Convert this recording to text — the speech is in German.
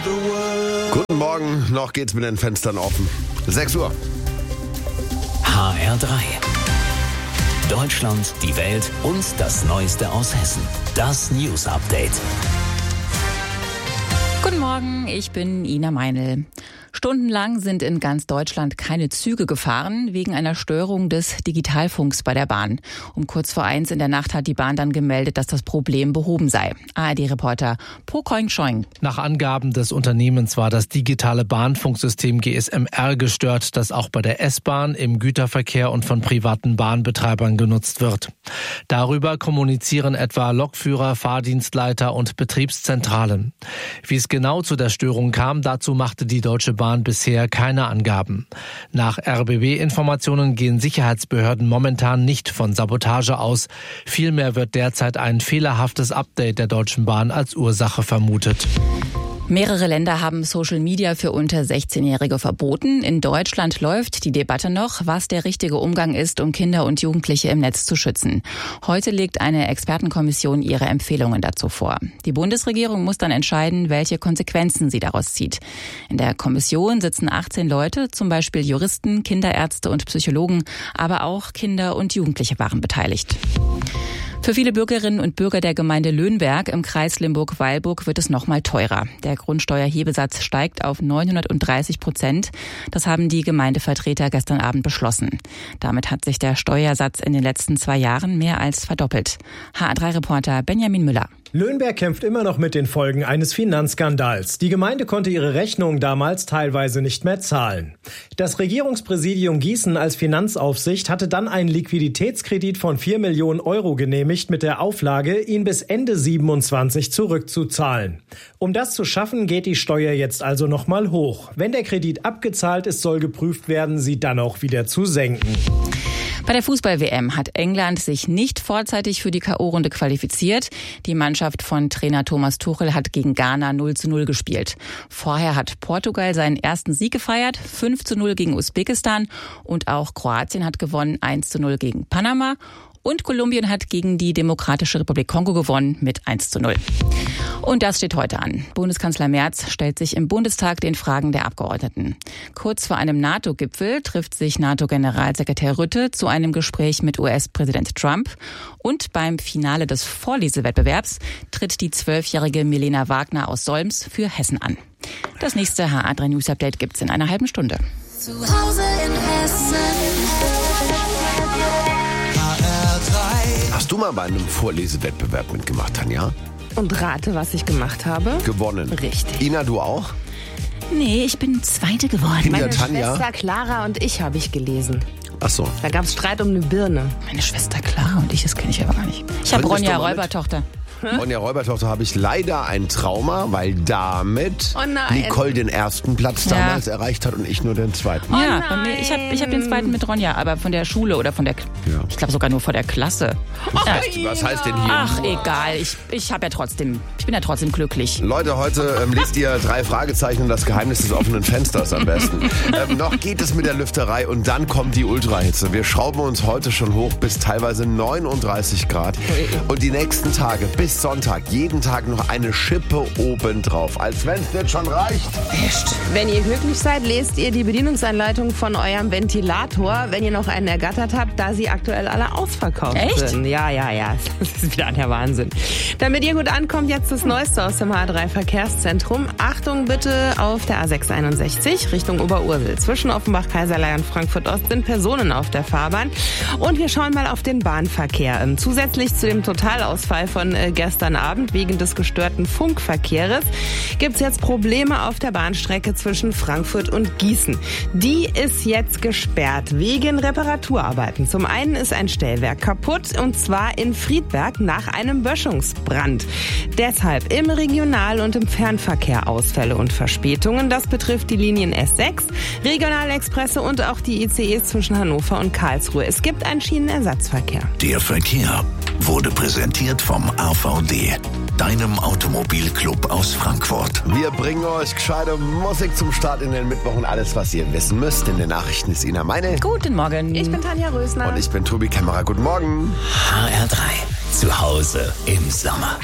Guten Morgen, noch geht's mit den Fenstern offen. 6 Uhr. HR3. Deutschland, die Welt und das Neueste aus Hessen. Das News Update. Guten Morgen, ich bin Ina Meinl. Stundenlang sind in ganz Deutschland keine Züge gefahren, wegen einer Störung des Digitalfunks bei der Bahn. Um kurz vor 1 in der Nacht hat die Bahn dann gemeldet, dass das Problem behoben sei. ARD-Reporter Po Koing-Schoing. Nach Angaben des Unternehmens war das digitale Bahnfunksystem GSMR gestört, das auch bei der S-Bahn, im Güterverkehr und von privaten Bahnbetreibern genutzt wird. Darüber kommunizieren etwa Lokführer, Fahrdienstleiter und Betriebszentralen. Wie es genau zu der Störung kam, dazu machte die Deutsche Bahn bisher keine Angaben. Nach RBB-Informationen gehen Sicherheitsbehörden momentan nicht von Sabotage aus. Vielmehr wird derzeit ein fehlerhaftes Update der Deutschen Bahn als Ursache vermutet. Mehrere Länder haben Social Media für unter 16-Jährige verboten. In Deutschland läuft die Debatte noch, was der richtige Umgang ist, um Kinder und Jugendliche im Netz zu schützen. Heute legt eine Expertenkommission ihre Empfehlungen dazu vor. Die Bundesregierung muss dann entscheiden, welche Konsequenzen sie daraus zieht. In der Kommission sitzen 18 Leute, zum Beispiel Juristen, Kinderärzte und Psychologen, aber auch Kinder und Jugendliche waren beteiligt. Für viele Bürgerinnen und Bürger der Gemeinde Löhnberg im Kreis Limburg-Weilburg wird es noch mal teurer. Der Grundsteuerhebesatz steigt auf 930%. Das haben die Gemeindevertreter gestern Abend beschlossen. Damit hat sich der Steuersatz in den letzten 2 Jahren mehr als verdoppelt. HR3-Reporter Benjamin Müller. Löhnberg kämpft immer noch mit den Folgen eines Finanzskandals. Die Gemeinde konnte ihre Rechnungen damals teilweise nicht mehr zahlen. Das Regierungspräsidium Gießen als Finanzaufsicht hatte dann einen Liquiditätskredit von 4 Millionen Euro genehmigt mit der Auflage, ihn bis Ende 27 zurückzuzahlen. Um das zu schaffen, geht die Steuer jetzt also nochmal hoch. Wenn der Kredit abgezahlt ist, soll geprüft werden, sie dann auch wieder zu senken. Bei der Fußball-WM hat England sich nicht vorzeitig für die K.O.-Runde qualifiziert. Die Mannschaft von Trainer Thomas Tuchel hat gegen Ghana 0:0 gespielt. Vorher hat Portugal seinen ersten Sieg gefeiert, 5:0 gegen Usbekistan. Und auch Kroatien hat gewonnen, 1:0 gegen Panama. Und Kolumbien hat gegen die Demokratische Republik Kongo gewonnen mit 1:0. Und das steht heute an. Bundeskanzler Merz stellt sich im Bundestag den Fragen der Abgeordneten. Kurz vor einem NATO-Gipfel trifft sich NATO-Generalsekretär Rutte zu einem Gespräch mit US-Präsident Trump. Und beim Finale des Vorlesewettbewerbs tritt die 12-jährige Milena Wagner aus Solms für Hessen an. Das nächste HR3 News Update gibt's in einer halben Stunde. Zu Hause in Hessen. Hast du mal bei einem Vorlesewettbewerb mitgemacht, Tanja? Und rate, was ich gemacht habe? Gewonnen. Richtig. Ina, du auch? Nee, ich bin Zweite geworden. Meine Tanja? Schwester Clara und ich habe ich gelesen. Ach so. Da gab es Streit um eine Birne. Meine Schwester Clara und ich, das kenne ich aber gar nicht. Ich habe Ronja Räubertochter. Ronja Räubertochter habe ich leider ein Trauma, weil damit Nicole den ersten Platz damals erreicht hat und ich nur den zweiten. Ja, bei mir, ich hab den zweiten mit Ronja, aber von der Schule oder von der, ich glaube sogar nur von der Klasse. Was heißt denn hier? Ach, egal, ich bin ja trotzdem glücklich. Leute, heute liest ihr 3 Fragezeichen und das Geheimnis des offenen Fensters am besten. Noch geht es mit der Lüfterei und dann kommt die Ultrahitze. Wir schrauben uns heute schon hoch bis teilweise 39 Grad und die nächsten Tage bis Sonntag, jeden Tag noch eine Schippe obendrauf, als wenn es jetzt schon reicht. Echt? Wenn ihr glücklich seid, lest ihr die Bedienungsanleitung von eurem Ventilator, wenn ihr noch einen ergattert habt, da sie aktuell alle ausverkauft sind. Ja. Das ist wieder der Wahnsinn. Damit ihr gut ankommt, jetzt das Neueste aus dem HR3 Verkehrszentrum. Achtung bitte auf der A661 Richtung Oberursel. Zwischen Offenbach, Kaiserlei und Frankfurt Ost sind Personen auf der Fahrbahn. Und wir schauen mal auf den Bahnverkehr. Zusätzlich zu dem Totalausfall von gestern Abend wegen des gestörten Funkverkehrs gibt es jetzt Probleme auf der Bahnstrecke zwischen Frankfurt und Gießen. Die ist jetzt gesperrt wegen Reparaturarbeiten. Zum einen ist ein Stellwerk kaputt und zwar in Friedberg nach einem Böschungsbrand. Deshalb im Regional- und im Fernverkehr Ausfälle und Verspätungen. Das betrifft die Linien S6, Regionalexpresse und auch die ICEs zwischen Hannover und Karlsruhe. Es gibt einen Schienenersatzverkehr. Der Verkehr wurde präsentiert vom AVD, deinem Automobilclub aus Frankfurt. Wir bringen euch gescheite Musik zum Start in den Mittwoch und alles, was ihr wissen müsst. In den Nachrichten ist Ina Meinl. Guten Morgen. Ich bin Tanja Rösner. Und ich bin Tobi Kämmerer. Guten Morgen. HR3. Zu Hause im Sommer.